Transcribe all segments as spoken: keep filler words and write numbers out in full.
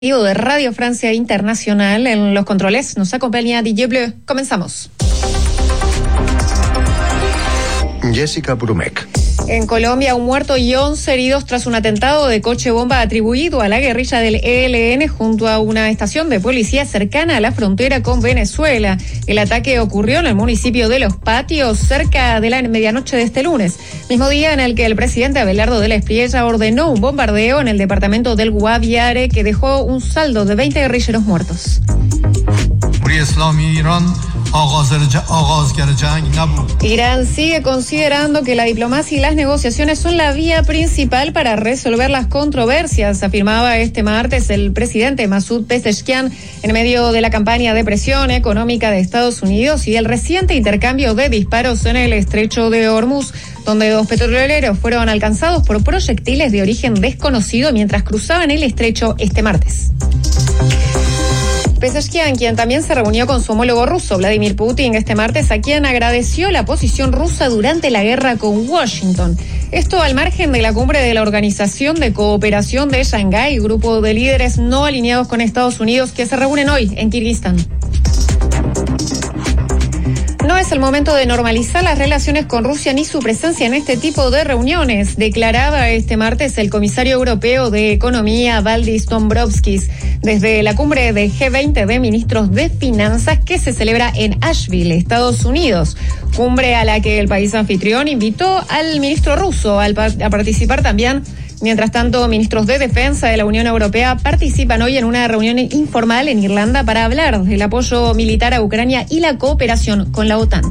De Radio Francia Internacional. En los controles nos acompaña Didier Bleu. Comenzamos. Jessica Brumek. En Colombia, un muerto y once heridos tras un atentado de coche bomba atribuido a la guerrilla del E L N junto a una estación de policía cercana a la frontera con Venezuela. El ataque ocurrió en el municipio de Los Patios cerca de la medianoche de este lunes, mismo día en el que el presidente Abelardo de la Espriella ordenó un bombardeo en el departamento del Guaviare que dejó un saldo de veinte guerrilleros muertos. Irán sigue considerando que la diplomacia y las negociaciones son la vía principal para resolver las controversias, afirmaba este martes el presidente Masoud Pezeshkian en medio de la campaña de presión económica de Estados Unidos y el reciente intercambio de disparos en el estrecho de Hormuz, donde dos petroleros fueron alcanzados por proyectiles de origen desconocido mientras cruzaban el estrecho este martes. Pezeshkian, quien también se reunió con su homólogo ruso, Vladimir Putin, este martes, a quien agradeció la posición rusa durante la guerra con Washington. Esto al margen de la cumbre de la Organización de Cooperación de Shanghái, grupo de líderes no alineados con Estados Unidos que se reúnen hoy en Kirguistán. No es el momento de normalizar las relaciones con Rusia ni su presencia en este tipo de reuniones, declaraba este martes el comisario europeo de Economía, Valdis Dombrovskis, desde la cumbre de G veinte de ministros de Finanzas que se celebra en Asheville, Estados Unidos. Cumbre a la que el país anfitrión invitó al ministro ruso a participar también. Mientras tanto, ministros de Defensa de la Unión Europea participan hoy en una reunión informal en Irlanda para hablar del apoyo militar a Ucrania y la cooperación con la OTAN.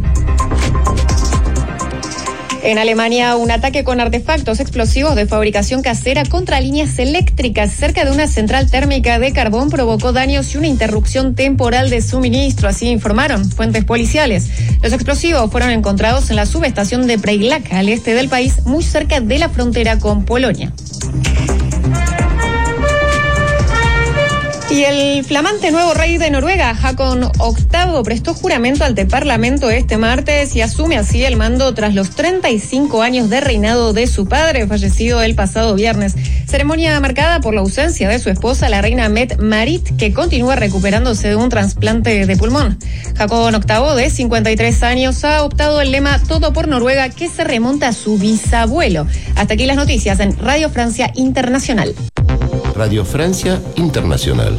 En Alemania, un ataque con artefactos explosivos de fabricación casera contra líneas eléctricas cerca de una central térmica de carbón provocó daños y una interrupción temporal de suministro, así informaron fuentes policiales. Los explosivos fueron encontrados en la subestación de Preilac, al este del país, muy cerca de la frontera con Polonia. Y el flamante nuevo rey de Noruega, Haakon octavo, prestó juramento ante Parlamento este martes y asume así el mando tras los treinta y cinco años de reinado de su padre, fallecido el pasado viernes. Ceremonia marcada por la ausencia de su esposa, la reina Mette-Marit, que continúa recuperándose de un trasplante de pulmón. Haakon octavo, de cincuenta y tres años, ha optado el lema Todo por Noruega, que se remonta a su bisabuelo. Hasta aquí las noticias en Radio Francia Internacional. Radio Francia Internacional.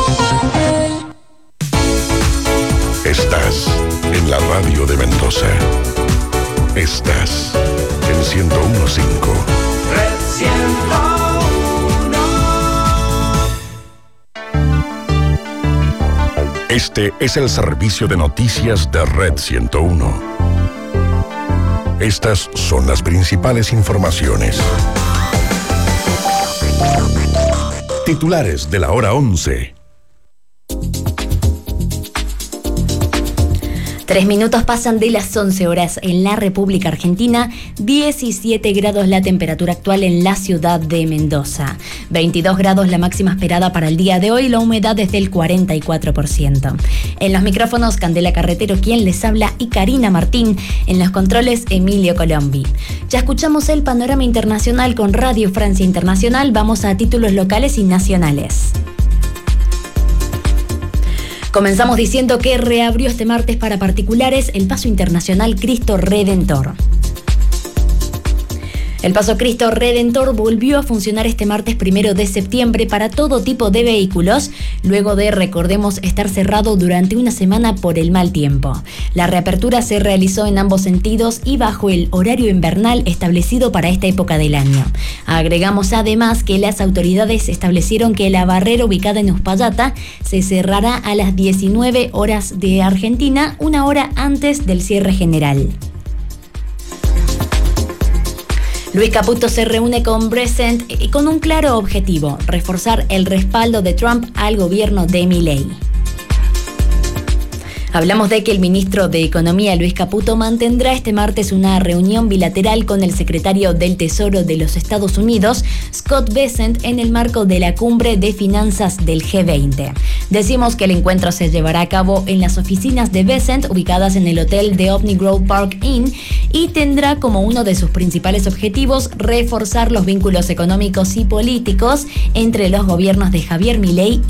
Estás en la radio de Mendoza. Estás en ciento uno punto cinco. Red ciento uno. Este es el servicio de noticias de Red ciento uno. Estas son las principales informaciones. Titulares de la hora once. Tres minutos pasan de las once horas en la República Argentina, diecisiete grados la temperatura actual en la ciudad de Mendoza, veintidós grados la máxima esperada para el día de hoy, la humedad es del cuarenta y cuatro por ciento. En los micrófonos, Candela Carretero, quien les habla, y Karina Martín, en los controles, Emilio Colombi. Ya escuchamos el panorama internacional con Radio Francia Internacional, vamos a títulos locales y nacionales. Comenzamos diciendo que reabrió este martes para particulares el Paso Internacional Cristo Redentor. El Paso Cristo Redentor volvió a funcionar este martes primero de septiembre para todo tipo de vehículos, luego de, recordemos, estar cerrado durante una semana por el mal tiempo. La reapertura se realizó en ambos sentidos y bajo el horario invernal establecido para esta época del año. Agregamos además que las autoridades establecieron que la barrera ubicada en Uspallata se cerrará a las diecinueve horas de Argentina, una hora antes del cierre general. Luis Caputo se reúne con Bressent y con un claro objetivo: reforzar el respaldo de Trump al gobierno de Milei. Hablamos de que el ministro de Economía, Luis Caputo, mantendrá este martes una reunión bilateral con el secretario del Tesoro de los Estados Unidos, Scott Bessent, en el marco de la cumbre de finanzas del G veinte. Decimos que el encuentro se llevará a cabo en las oficinas de Besant, ubicadas en el hotel de Omni Grove Park Inn, y tendrá como uno de sus principales objetivos reforzar los vínculos económicos y políticos entre los gobiernos de Javier Milei